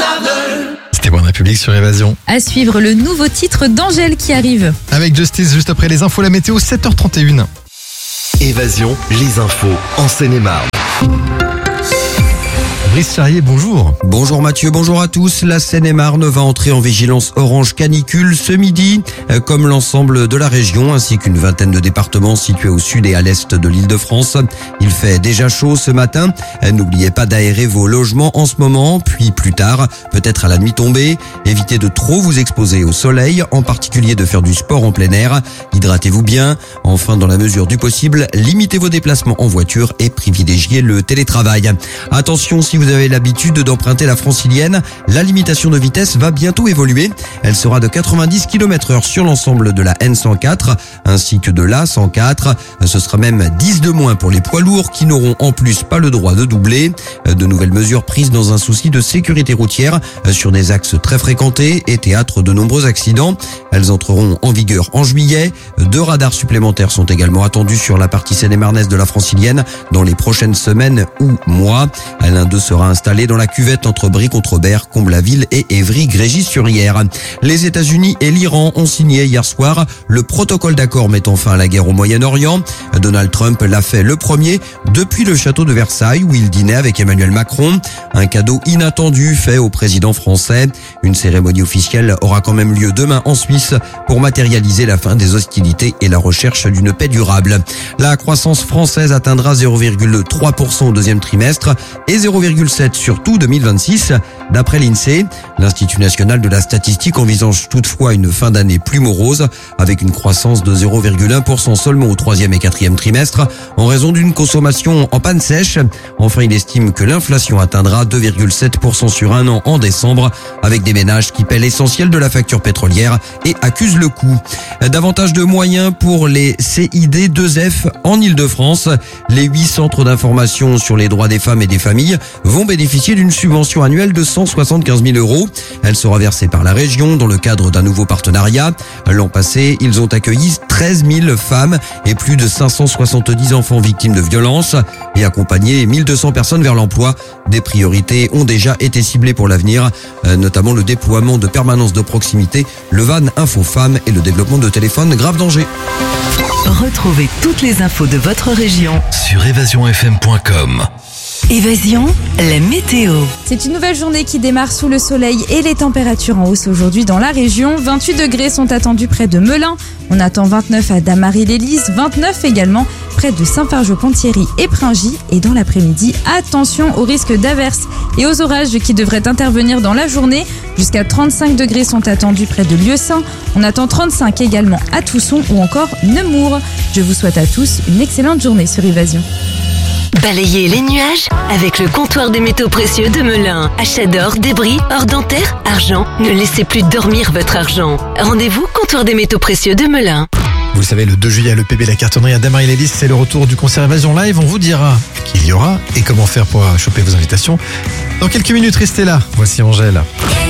C'était One République sur Évasion. À suivre le nouveau titre d'Angèle qui arrive. Avec Justice juste après les infos, la météo 7h31. Évasion, les infos en Seine-et-Marne. Brice Charrier, bonjour. Bonjour Mathieu, bonjour à tous. La Seine-et-Marne va entrer en vigilance orange canicule ce midi, comme l'ensemble de la région, ainsi qu'une vingtaine de départements situés au sud et à l'est de l'Île-de-France. Il fait déjà chaud ce matin. N'oubliez pas d'aérer vos logements en ce moment, puis plus tard, peut-être à la nuit tombée. Évitez de trop vous exposer au soleil, en particulier de faire du sport en plein air. Hydratez-vous bien. Enfin, dans la mesure du possible, limitez vos déplacements en voiture et privilégiez le télétravail. Attention, si vous avez l'habitude d'emprunter la francilienne, la limitation de vitesse va bientôt évoluer. Elle sera de 90 km/h sur l'ensemble de la N104 ainsi que de la 104. Ce sera même 10 de moins pour les poids lourds qui n'auront en plus pas le droit de doubler. De nouvelles mesures prises dans un souci de sécurité routière sur des axes très fréquentés et théâtre de nombreux accidents. Elles entreront en vigueur en juillet. 2 radars supplémentaires sont également attendus sur la partie seine-et-marnaise de la francilienne dans les prochaines semaines ou mois. L'un d'eux sera installé dans la cuvette entre Brie-Contrebert, Comble-la-Ville et Évry-Grégis-sur-Yère. Les États-Unis et l'Iran ont signé hier soir le protocole d'accord mettant fin à la guerre au Moyen-Orient. Donald Trump l'a fait le premier depuis le château de Versailles où il dînait avec Emmanuel Macron. Un cadeau inattendu fait au président français. Une cérémonie officielle aura quand même lieu demain en Suisse pour matérialiser la fin des hostilités et la recherche d'une paix durable. La croissance française atteindra 0,3% au deuxième trimestre et 0,7% sur tout 2026. D'après l'INSEE, l'Institut national de la statistique envisage toutefois une fin d'année plus morose avec une croissance de 0,1% seulement au troisième et quatrième trimestre en raison d'une consommation en panne sèche. Enfin, il estime que l'inflation atteindra 2,7% sur un an en décembre avec des ménages qui paient l'essentiel de la facture pétrolière et accusent le coût. Davantage de moyens pour les CID2F en Île-de-France. Les 8 centres d'information sur les droits des femmes et des familles vont bénéficier d'une subvention annuelle de 175 000 €. Elle sera versée par la région dans le cadre d'un nouveau partenariat. L'an passé, ils ont accueilli 13 000 femmes et plus de 570 enfants victimes de violences et accompagné 1200 personnes vers l'emploi. Des priorités ont déjà été ciblées pour l'avenir, notamment le déploiement de permanences de proximité, le van Info Femmes et le développement de téléphones grave danger. Retrouvez toutes les infos de votre région Sur évasionfm.com. Évasion, la météo. C'est une nouvelle journée qui démarre sous le soleil et les températures en hausse aujourd'hui dans la région. 28 degrés sont attendus près de Melun. On attend 29 à Damary-l'Église, 29 également près de Saint-Fargeau-Pont-Thierry et Pringy. Et dans l'après-midi, attention au risque d'averses et aux orages qui devraient intervenir dans la journée. Jusqu'à 35 degrés sont attendus près de Lieusaint. On attend 35 également à Tousson ou encore Nemours. Je vous souhaite à tous une excellente journée sur Évasion. Balayez les nuages avec le comptoir des métaux précieux de Melun. Achat d'or, débris, or dentaire, argent. Ne laissez plus dormir votre argent. Rendez-vous comptoir des métaux précieux de Melun. Vous le savez, le 2 juillet à l'EPB, la cartonnerie à Damary-l'Église, c'est le retour du concert Évasion Live. On vous dira qu'il y aura et comment faire pour choper vos invitations. Dans quelques minutes, restez là. Voici Angèle.